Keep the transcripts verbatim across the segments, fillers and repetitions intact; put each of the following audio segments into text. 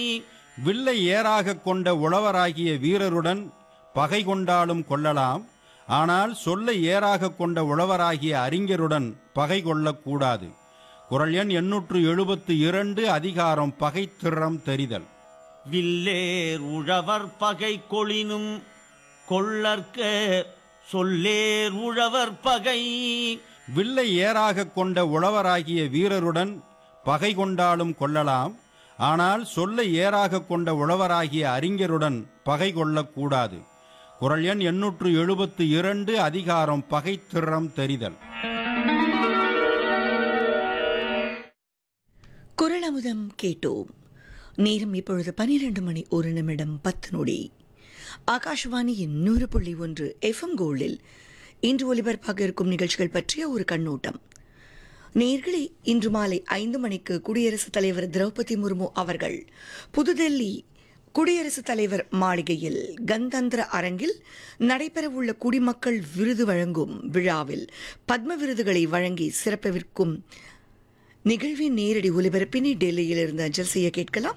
வில்லை ஏறாகக் கொண்ட உழவராகிய வீரருடன் பகை கொண்டாலும் கொள்ளலாம். ஆனால் சொல்லை ஏறாகக் கொண்ட உழவராகிய அறிஞருடன் பகை கொள்ளக்கூடாது. குறள் எண் எண்ணூற்று எழுபத்து இரண்டு, அதிகாரம் பகை திறம் தெரிதல். வில்லேர் உழவர் பகை கொளினும் கொள்ளற்க சொல்லேர் உழவர் பகை. வில்லை ஏறாகக் கொண்ட உழவராகிய வீரருடன் பகை கொண்டாலும் கொள்ளலாம். ஆனால் சொல்லை ஏறாகக் கொண்ட உழவராகிய அறிஞருடன் பகை கொள்ளக்கூடாது. குறள் எண் எண்ணூற்று எழுபத்து இரண்டு, அதிகாரம் பகை திறம் தெரிதல். குறள் அமுதம் கேட்டோம். நேரம் இப்பொழுது பனிரெண்டு மணி ஒரு நிமிடம் பத்து நொடி. ஆகாஷவாணியின் நூறு புள்ளி ஒன்று எஃப்எம் கோல்டில் இன்று ஒலிபரப்பாக இருக்கும் நிகழ்ச்சிகள் பற்றிய ஒரு கண்ணோட்டம். நேயர்களே, இன்று மாலை ஐந்து மணிக்கு குடியரசுத் தலைவர் திரௌபதி முர்மு அவர்கள் புதுடெல்லி குடியரசுத் தலைவர் மாளிகையில் கந்தந்திர அரங்கில் நடைபெறவுள்ள குடிமக்கள் விருது வழங்கும் விழாவில் பத்ம விருதுகளை வழங்கி சிறப்பிற்கும் நிகழ்வின் நேரடி ஒலிபரப்பினை டெல்லியிலிருந்து அஞ்சல் செய்ய கேட்கலாம்.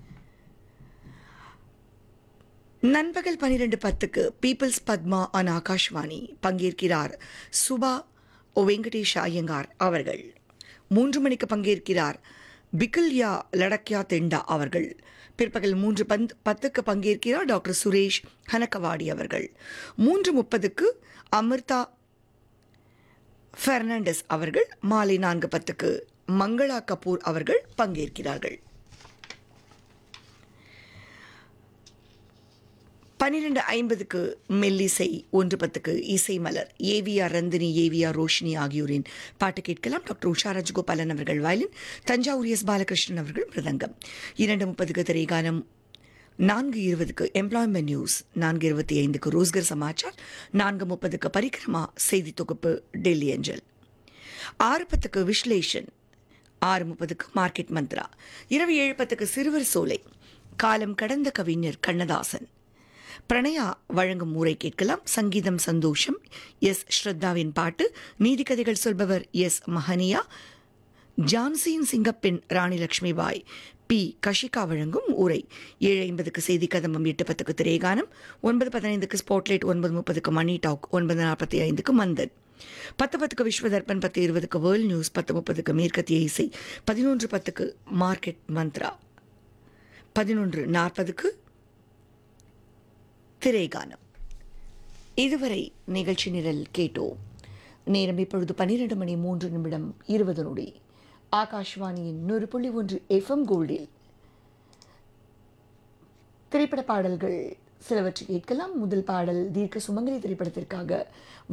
நண்பகல் பனிரெண்டு பத்துக்கு பீப்பிள்ஸ் பத்மா ஆன் ஆகாஷ்வாணி பங்கேற்கிறார் சுபா ஓ வெங்கடேஷ் ஐயங்கார் அவர்கள். மூன்று மணிக்கு பங்கேற்கிறார் பிகில்யா லடக்யா தெண்டா அவர்கள். பிற்பகல் மூன்று பந்த் பத்துக்கு பங்கேற்கிறார் டாக்டர் சுரேஷ் ஹனகவாடி அவர்கள். மூன்று முப்பதுக்கு அமிர்தா பெர்னாண்டஸ் அவர்கள். மாலை நான்கு பத்துக்கு மங்களா கபூர் அவர்கள் பங்கேற்கிறார்கள். பன்னிரண்டு ஐம்பதுக்கு மெல்லிசை, ஒன்று பத்துக்கு இசை மலர். ஏவிஆர் ரந்தினி, ஏவிஆர் ரோஷினி ஆகியோரின் பாட்டு கேட்கலாம். டாக்டர் உஷா ராஜகோபாலன் அவர்கள் வயலின், தஞ்சாவூர் எஸ் பாலகிருஷ்ணன் அவர்கள் மிருதங்கம். இரண்டு முப்பதுக்கு திரைகானம். நான்கு இருபதுக்கு எம்ப்ளாய்மெண்ட் நியூஸ். நான்கு இருபத்தி ஐந்துக்கு ரோஸ்கர் சமாச்சார். நான்கு முப்பதுக்கு பரிக்கிரமா செய்தி தொகுப்பு டெல்லி அஞ்சல். ஆறு பத்துக்கு விஸ்லேஷன். ஆறு முப்பதுக்கு மார்க்கெட் மந்த்ரா. இரவு ஏழு பத்துக்கு சிறுவர் சோலை. காலம் கடந்த கவிஞர் கண்ணதாசன். பிரணயா வழங்கும் ஊரை கேட்கலாம். சங்கீதம் சந்தோஷம், எஸ் ஸ்ரத்தாவின் பாட்டு. நீதிக்கதைகள் சொல்பவர் எஸ் மஹனியா. ஜான்சியின் சிங்கப்பெண் ராணி லட்சுமிபாய். பி கஷிகா வழங்கும் ஊரை. ஏழு ஐம்பதுக்கு செய்தி கதம்பம். எட்டு பத்துக்கு திரைகானம். ஒன்பது பதினைந்துக்கு ஸ்பாட்லைட். ஒன்பது முப்பதுக்கு மணி டாக். ஒன்பது நாற்பத்தி ஐந்துக்கு மந்தன். பத்து பத்துக்கு விஸ்வதர்பன். பத்து இருபதுக்கு வேர்ல்ட் நியூஸ். பத்து முப்பதுக்கு மேற்கத்திய இசை. பதினொன்று பத்துக்கு மார்க்கெட் மந்த்ரா. பதினொன்று நாற்பதுக்கு திரைகானம். இதுவரை நிகழ்ச்சி நிரல் கேட்டோம். நேரம் இப்பொழுது பன்னிரண்டு மணி மூன்று நிமிடம் இருபது நொடி. ஆகாஷ்வாணியின் நூறு புள்ளி ஒன்று எஃப்எம் கோல்டில் திரைப்பட பாடல்கள் சிலவற்றை கேட்கலாம். முதல் பாடல் தீர்க்க சுமங்கலி திரைப்படத்திற்காக